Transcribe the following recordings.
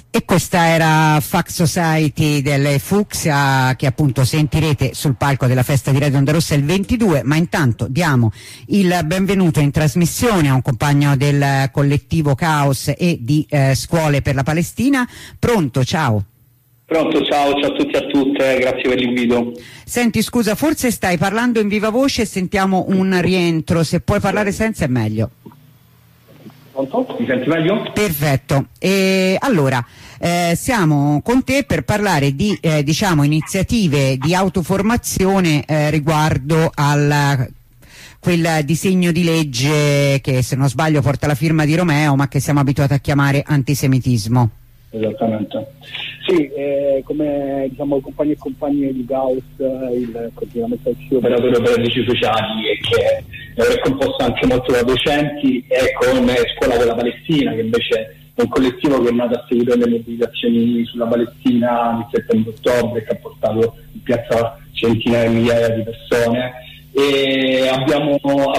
E questa era Fuck Society delle Fucsia, che appunto sentirete sul palco della festa di Radio Onda Rossa il 22, ma intanto diamo il benvenuto in trasmissione a un compagno del collettivo Caos e di Scuole per la Palestina. Pronto, ciao. Pronto, ciao a tutti e a tutte, grazie per l'invito. Senti, scusa, forse stai parlando in viva voce e sentiamo un rientro, se puoi parlare senza è meglio. Pronto? Mi senti meglio? Perfetto. Allora, siamo con te per parlare di iniziative di autoformazione riguardo quel disegno di legge che, se non sbaglio, porta la firma di Romeo, ma che siamo abituati a chiamare antisemitismo. Esattamente. Sì, come compagni e compagne di Caos, il coordinamento del operatore per le sociali, e che è composto anche molto da docenti, e con Scuola per la Palestina, che invece è un collettivo che è nato a seguito delle mobilitazioni sulla Palestina nel settembre-ottobre, che ha portato in piazza centinaia di migliaia di persone, e abbiamo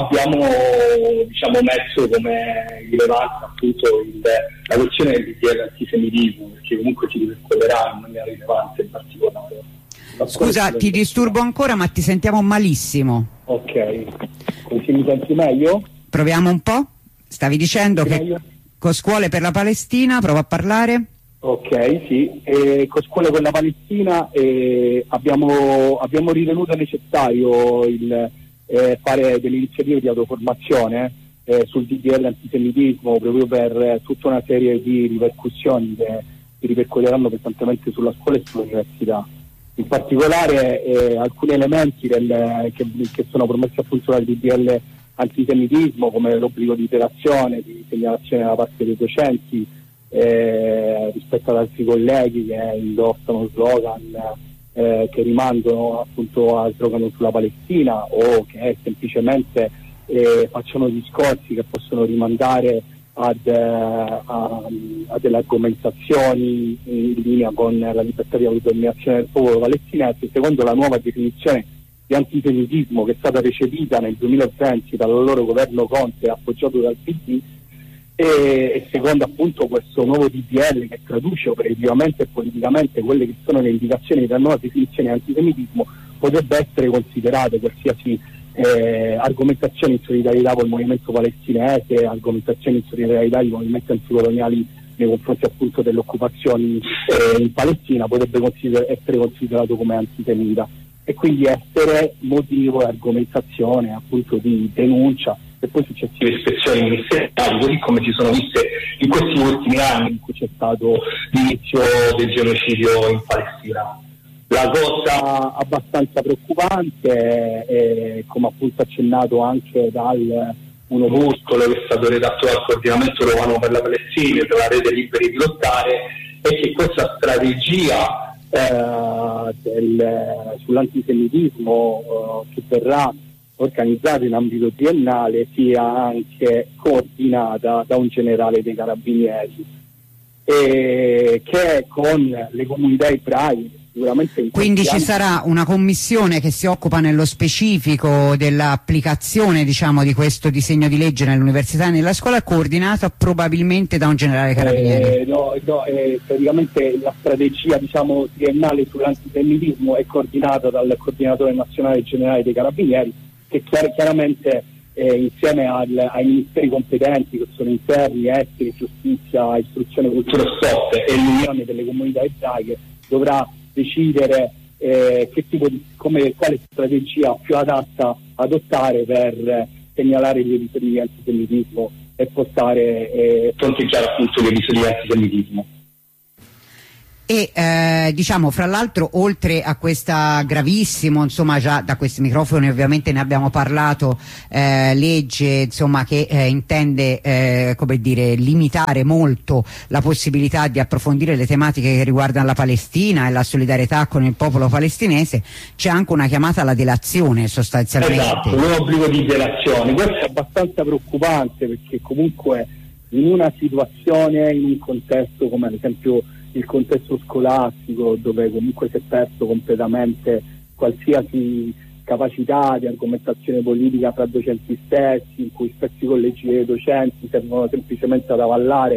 messo come rilevanza appunto la questione del antisemitismo, perché comunque si ripercuoterà in maniera rilevante in particolare. Scusa, ti disturbo ancora, ma ti sentiamo malissimo. Ok, così mi senti meglio? Proviamo un po'? Stavi dicendo che con Scuole per la Palestina, prova a parlare. Ok, sì, con Scuole per la Palestina abbiamo ritenuto necessario fare delle iniziative di autoformazione sul DDL antisemitismo, proprio per tutta una serie di ripercussioni che si ripercuoteranno pesantemente sulla scuola e sull'università. In particolare alcuni elementi che sono promessi appunto dal DDL antisemitismo, come l'obbligo di iterazione, di segnalazione da parte dei docenti, rispetto ad altri colleghi che indossano slogan che rimandano appunto a slogan sulla Palestina, o che semplicemente facciano discorsi che possono rimandare a delle argomentazioni in linea con la libertà di autodeterminazione del popolo palestinese, secondo la nuova definizione di antisemitismo che è stata recepita nel 2020 dal loro governo Conte, appoggiato dal PD, e secondo appunto questo nuovo DDL, che traduce operativamente e politicamente quelle che sono le indicazioni della nuova definizione di antisemitismo, potrebbe essere considerato qualsiasi argomentazione in solidarietà col movimento palestinese, argomentazioni in solidarietà di movimenti anticoloniali nei confronti appunto delle occupazioni in Palestina, potrebbe essere considerato come antisemita, e quindi essere motivo e argomentazione appunto di denuncia e poi successive ispezioni ministeriali, così come si sono viste in questi ultimi anni in cui c'è stato l'inizio del genocidio in Palestina. La cosa abbastanza preoccupante, come appunto accennato anche un opuscolo che è stato redatto dal coordinamento romano per la Palestina, per la rete Liberi di Lottare, è che questa strategia sull'antisemitismo che verrà organizzata in ambito triennale sia anche coordinata da un generale dei Carabinieri, che con le comunità ebraiche sicuramente quindi ci sarà una commissione che si occupa nello specifico dell'applicazione di questo disegno di legge nell'università e nella scuola, coordinata probabilmente da un generale Carabinieri. Praticamente la strategia triennale sull'antisemitismo è coordinata dal coordinatore nazionale generale dei Carabinieri, che chiaramente insieme ai ministeri competenti, che sono interni, esteri, giustizia, istruzione, cultura e sport, e l'unione delle comunità ebraiche, dovrà decidere quale strategia più adatta adottare per segnalare gli episodi di antisemitismo e fronteggiare appunto gli episodi di antisemitismo. E fra l'altro, oltre a questa gravissimo, già da questi microfoni ovviamente ne abbiamo parlato, legge che intende limitare molto la possibilità di approfondire le tematiche che riguardano la Palestina e la solidarietà con il popolo palestinese, c'è anche una chiamata alla delazione sostanzialmente. Esatto, un obbligo di delazione. Questo è abbastanza preoccupante, perché comunque in una situazione, in un contesto come ad esempio il contesto scolastico, dove comunque si è perso completamente qualsiasi capacità di argomentazione politica fra docenti stessi, in cui stessi collegi dei docenti servono semplicemente ad avallare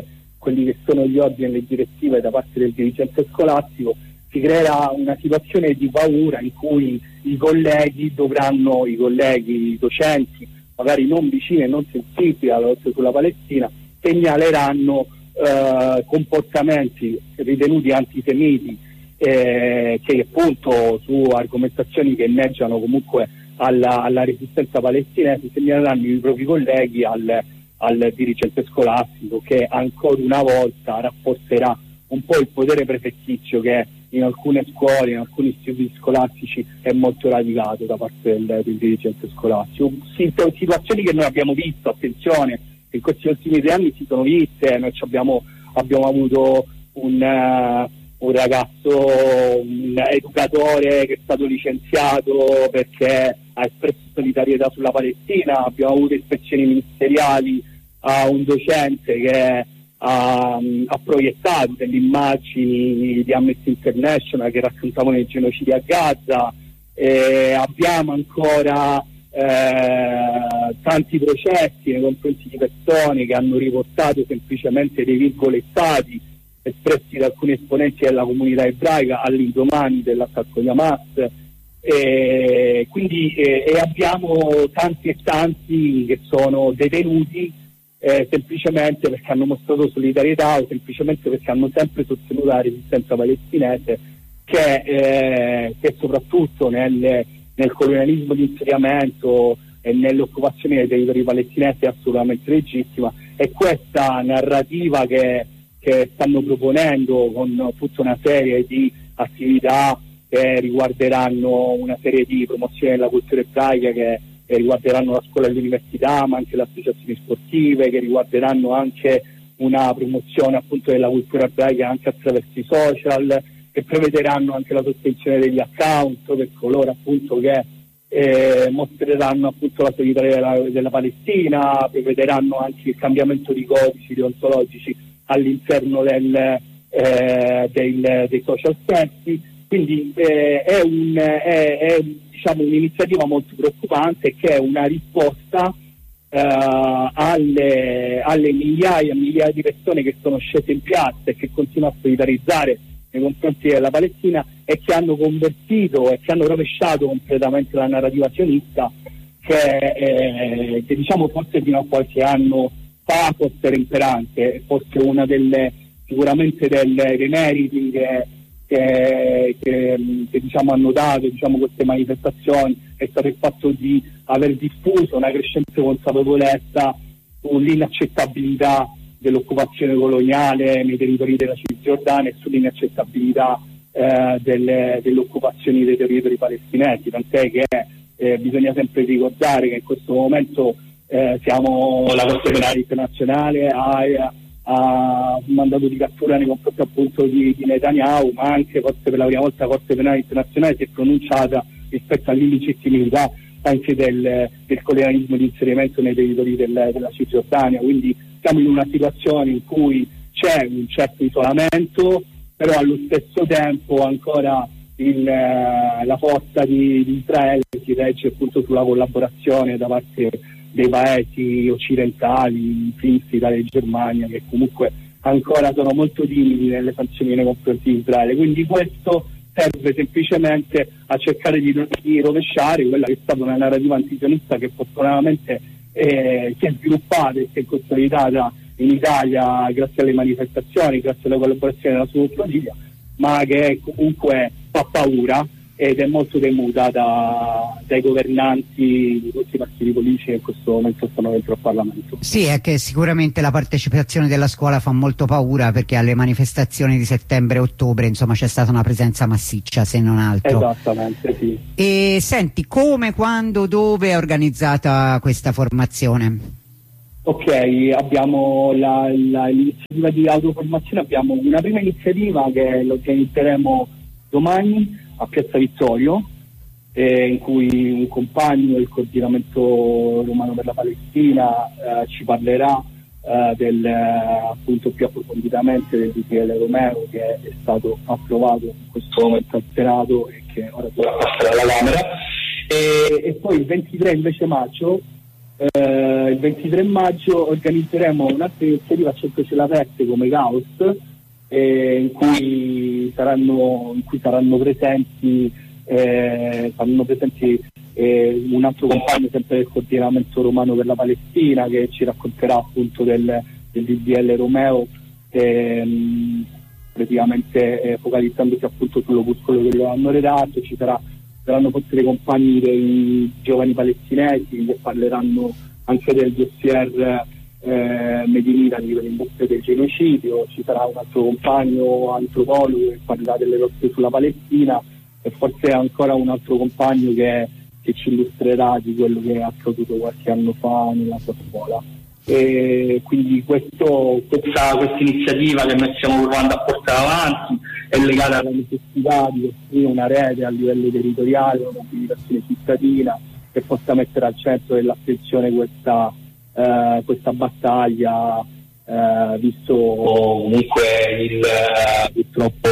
quelli che sono gli ordini e le direttive da parte del dirigente scolastico, si creerà una situazione di paura in cui i colleghi docenti, magari non vicini e non sensibili alla lotta sulla Palestina, segnaleranno comportamenti ritenuti antisemiti, che appunto su argomentazioni che inneggiano comunque alla resistenza palestinese, segnaleranno i propri colleghi al dirigente scolastico, che ancora una volta rafforzerà un po' il potere prefettizio che in alcune scuole, in alcuni istituti scolastici è molto radicato da parte del dirigente scolastico. Situazioni che noi abbiamo visto, attenzione, in questi ultimi 2 anni si sono viste. Noi abbiamo avuto un ragazzo, un educatore che è stato licenziato perché ha espresso solidarietà sulla Palestina, abbiamo avuto ispezioni ministeriali a un docente che ha proiettato delle immagini di Amnesty International che raccontavano i genocidi a Gaza, abbiamo ancora tanti processi nei confronti di persone che hanno riportato semplicemente dei virgolettati espressi da alcuni esponenti della comunità ebraica all'indomani dell'attacco di Hamas, quindi abbiamo tanti e tanti che sono detenuti semplicemente perché hanno mostrato solidarietà o semplicemente perché hanno sempre sostenuto la resistenza palestinese, che soprattutto nel colonialismo di insediamento e nell'occupazione dei territori palestinesi è assolutamente legittima. E questa narrativa che stanno proponendo con tutta una serie di attività che riguarderanno una serie di promozioni della cultura ebraica, che riguarderanno la scuola e l'università, ma anche le associazioni sportive, che riguarderanno anche una promozione appunto della cultura ebraica anche attraverso i social, che prevederanno anche la sospensione degli account per coloro appunto che mostreranno appunto la solidarietà della Palestina, prevederanno anche il cambiamento di codici deontologici all'interno dei social stessi. Quindi è diciamo un'iniziativa molto preoccupante, che è una risposta alle migliaia e migliaia di persone che sono scese in piazza e che continuano a solidarizzare nei confronti della Palestina e che hanno convertito e che hanno rovesciato completamente la narrativa sionista che diciamo forse fino a qualche anno fa fosse imperante, fosse una sicuramente dei meriti che diciamo hanno dato queste manifestazioni è stato il fatto di aver diffuso una crescente consapevolezza sull'inaccettabilità dell'occupazione coloniale nei territori della Cisgiordania e sull'inaccettabilità delle occupazioni dei territori palestinesi, tant'è che bisogna sempre ricordare che in questo momento la Corte Penale Internazionale ha un mandato di cattura nei confronti appunto di Netanyahu, ma anche forse per la prima volta la Corte Penale Internazionale si è pronunciata rispetto all'illegittimità anche del colonialismo di inserimento nei territori della Cisgiordania. Quindi siamo in una situazione in cui c'è un certo isolamento, però allo stesso tempo ancora la forza di Israele si regge appunto sulla collaborazione da parte dei paesi occidentali, inclusi Italia e Germania, che comunque ancora sono molto timidi nelle sanzioni nei confronti di Israele. Quindi questo serve semplicemente a cercare di rovesciare quella che è stata una narrativa antisionista che fortunatamente si è sviluppata e si è consolidata in Italia grazie alle manifestazioni, grazie alla collaborazione della sua famiglia, ma che comunque fa paura ed è molto temuta dai governanti di tutti i partiti politici che in questo momento stanno dentro al Parlamento. Sì, è che sicuramente la partecipazione della scuola fa molto paura, perché alle manifestazioni di settembre e ottobre insomma c'è stata una presenza massiccia, se non altro. Esattamente, sì. E senti, come, quando, dove è organizzata questa formazione? Ok, abbiamo l'iniziativa di autoformazione, abbiamo una prima iniziativa che lo organizzeremo domani a Piazza Vittorio, in cui un compagno del coordinamento romano per la Palestina ci parlerà appunto più approfonditamente del DPL Romeo, che è stato approvato in questo momento al Senato e che ora dovrà passare alla Camera, e poi il 23 invece maggio il 23 maggio organizzeremo un'altra iniziativa a Centro Celaperte come Caos, in cui saranno presenti un altro compagno sempre del coordinamento romano per la Palestina, che ci racconterà appunto del DDL Romeo, praticamente focalizzandosi appunto sull'opuscolo che lo hanno redatto. Saranno poi dei compagni dei giovani palestinesi che parleranno anche del dossier Made in Italy per l'industria del genocidio. Ci sarà un altro compagno antropologo che parlerà delle lotte sulla Palestina, e forse ancora un altro compagno che ci illustrerà di quello che è accaduto qualche anno fa nella sua scuola. E quindi questa iniziativa che noi stiamo provando a portare avanti è legata alla necessità di costruire una rete a livello territoriale, una mobilitazione cittadina che possa mettere al centro dell'attenzione questa battaglia, visto comunque purtroppo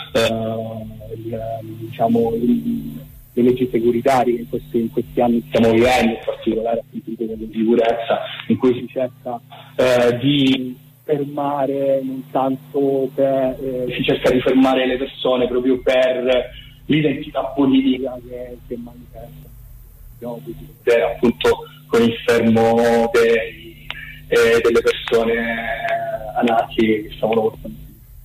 le leggi securitarie che in questi anni stiamo vivendo, in particolare appunto in tema di sicurezza, in cui si cerca di fermare si cerca di fermare le persone proprio per l'identità politica che manifesta, appunto con il fermo delle persone anarchiche che stavano portando.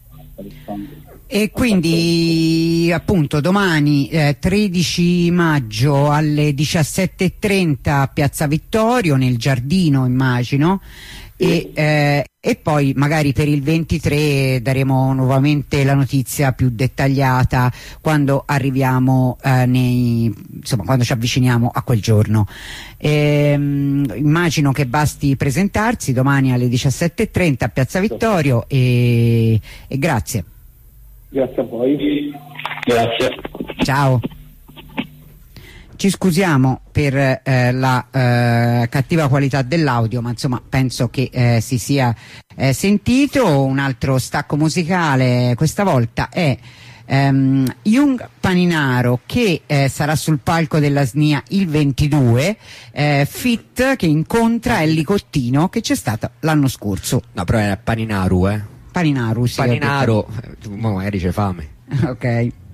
E quindi appunto domani 13 maggio alle 17:30 a Piazza Vittorio, nel giardino immagino, e poi magari per il 23 daremo nuovamente la notizia più dettagliata quando arriviamo quando ci avviciniamo a quel giorno. Immagino che basti presentarsi domani alle 17:30 a Piazza Vittorio, e grazie. Grazie a voi. Grazie. Ciao. Ci scusiamo per la cattiva qualità dell'audio, ma insomma penso che si sia sentito. Un altro stacco musicale questa volta è Jung Paninaro, che sarà sul palco della SNIA il 22, Fit che incontra Ellie Cottino, che c'è stata l'anno scorso. No, però era Paninaru, Paninaru, sì. Paninaro, magari c'è fame. Ok.